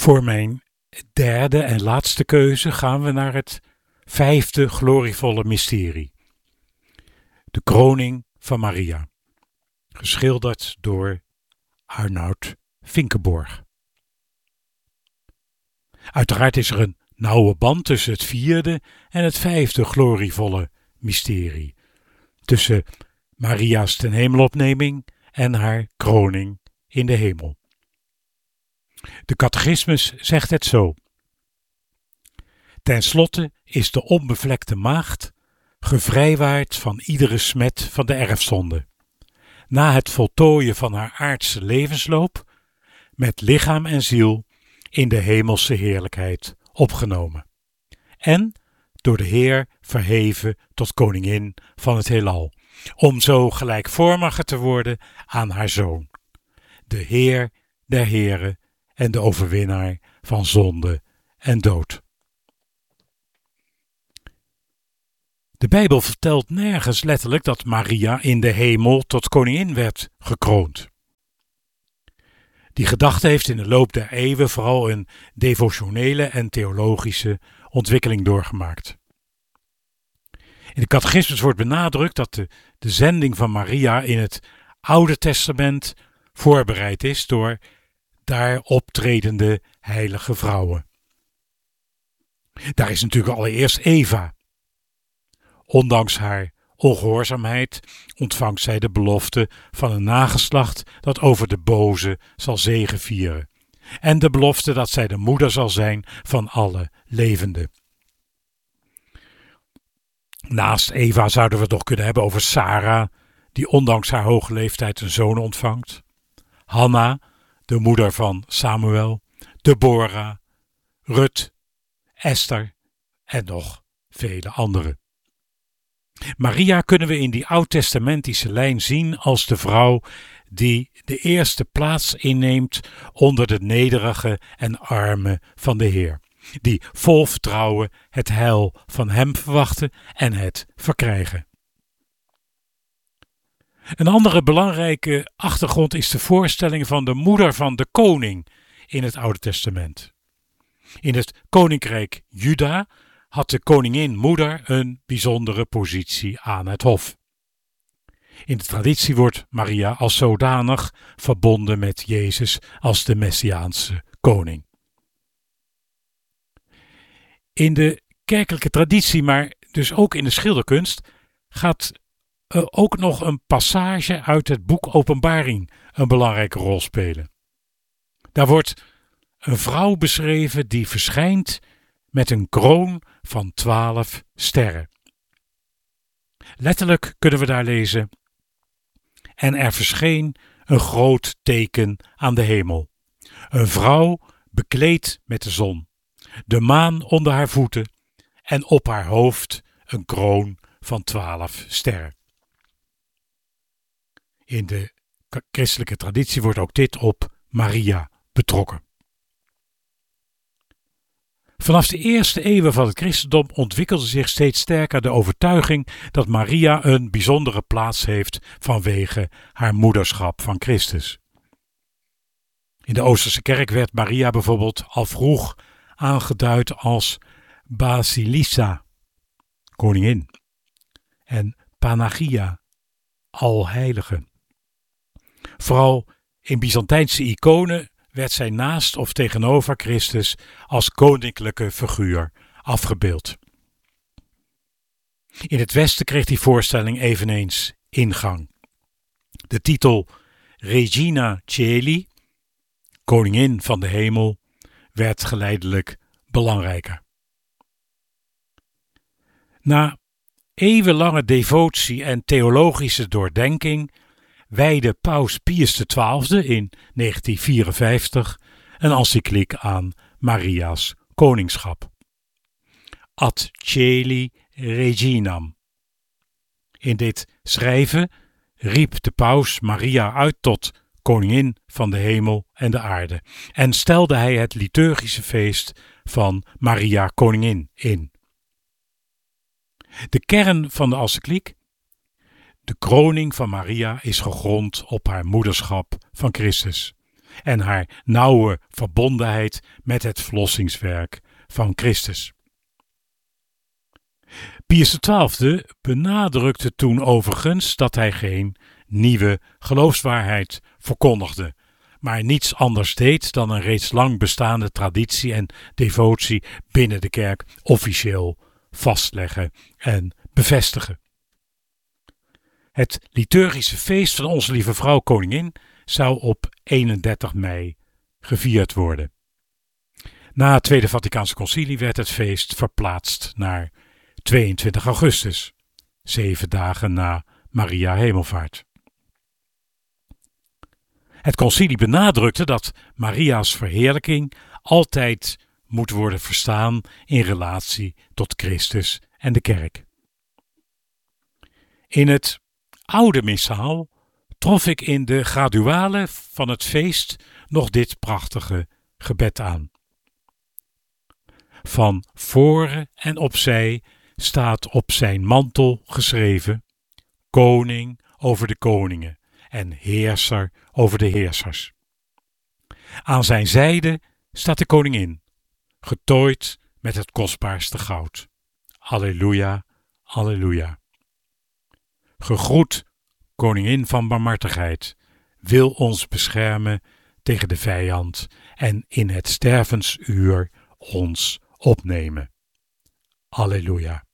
Voor mijn derde en laatste keuze gaan we naar het vijfde glorievolle mysterie. De kroning van Maria, geschilderd door Arnoud Vinkenborg. Uiteraard is er een nauwe band tussen het vierde en het vijfde glorievolle mysterie, tussen Maria's ten hemelopneming en haar kroning in de hemel. De catechismus zegt het zo: ten slotte is de onbevlekte maagd gevrijwaard van iedere smet van de erfzonde, na het voltooien van haar aardse levensloop, met lichaam en ziel in de hemelse heerlijkheid opgenomen, en door de Heer verheven tot koningin van het heelal, om zo gelijkvormiger te worden aan haar Zoon, de Heer der Heren en de overwinnaar van zonde en dood. De Bijbel vertelt nergens letterlijk dat Maria in de hemel tot koningin werd gekroond. Die gedachte heeft in de loop der eeuwen vooral een devotionele en theologische ontwikkeling doorgemaakt. In de catechismus wordt benadrukt dat de zending van Maria in het Oude Testament voorbereid is door daar optredende heilige vrouwen. Daar is natuurlijk allereerst Eva. Ondanks haar ongehoorzaamheid ontvangt zij de belofte van een nageslacht dat over de boze zal zegevieren, en de belofte dat zij de moeder zal zijn van alle levenden. Naast Eva zouden we het nog kunnen hebben over Sara, die ondanks haar hoge leeftijd een zoon ontvangt, Hanna, de moeder van Samuel, Deborah, Rut, Esther en nog vele anderen. Maria kunnen we in die oud-testamentische lijn zien als de vrouw die de eerste plaats inneemt onder de nederigen en armen van de Heer, die vol vertrouwen het heil van Hem verwachten en het verkrijgen. Een andere belangrijke achtergrond is de voorstelling van de moeder van de koning in het Oude Testament. In het koninkrijk Juda had de koningin moeder een bijzondere positie aan het hof. In de traditie wordt Maria als zodanig verbonden met Jezus als de Messiaanse koning. In de kerkelijke traditie, maar dus ook in de schilderkunst, gaat ook nog een passage uit het boek Openbaring een belangrijke rol spelen. Daar wordt een vrouw beschreven die verschijnt met een kroon van 12 sterren. Letterlijk kunnen we daar lezen: en er verscheen een groot teken aan de hemel. Een vrouw bekleed met de zon, de maan onder haar voeten en op haar hoofd een kroon van 12 sterren. In de christelijke traditie wordt ook dit op Maria betrokken. Vanaf de eerste eeuwen van het christendom ontwikkelde zich steeds sterker de overtuiging dat Maria een bijzondere plaats heeft vanwege haar moederschap van Christus. In de Oosterse kerk werd Maria bijvoorbeeld al vroeg aangeduid als Basilissa, koningin, en Panagia, alheilige. Vooral in Byzantijnse iconen werd zij naast of tegenover Christus als koninklijke figuur afgebeeld. In het Westen kreeg die voorstelling eveneens ingang. De titel Regina Caeli, koningin van de hemel, werd geleidelijk belangrijker. Na eeuwenlange devotie en theologische doordenking wijdde paus Pius XII in 1954 een encycliek aan Maria's koningschap. Ad Caeli Reginam. In dit schrijven riep de paus Maria uit tot koningin van de hemel en de aarde en stelde hij het liturgische feest van Maria Koningin in. De kern van de encycliek: de kroning van Maria is gegrond op haar moederschap van Christus, en haar nauwe verbondenheid met het verlossingswerk van Christus. Pius XII benadrukte toen overigens dat hij geen nieuwe geloofswaarheid verkondigde, maar niets anders deed dan een reeds lang bestaande traditie en devotie binnen de kerk officieel vastleggen en bevestigen. Het liturgische feest van Onze Lieve Vrouw Koningin zou op 31 mei gevierd worden. Na het Tweede Vaticaanse Concilie werd het feest verplaatst naar 22 augustus, 7 dagen na Maria Hemelvaart. Het concilie benadrukte dat Maria's verheerlijking altijd moet worden verstaan in relatie tot Christus en de kerk. In het oude missaal trof ik in de graduale van het feest nog dit prachtige gebed aan. Van voren en opzij staat op zijn mantel geschreven: Koning over de koningen en heerser over de heersers. Aan zijn zijde staat de koningin, getooid met het kostbaarste goud. Alleluia, alleluia. Gegroet, koningin van barmhartigheid, wil ons beschermen tegen de vijand en in het stervensuur ons opnemen. Alleluia.